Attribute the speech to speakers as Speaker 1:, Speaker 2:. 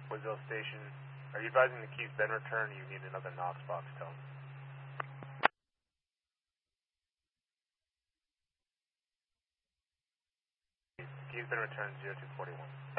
Speaker 1: Woodsville Station, are you advising the key's been returned or you need another Knox box tone? Key's been returned 0241.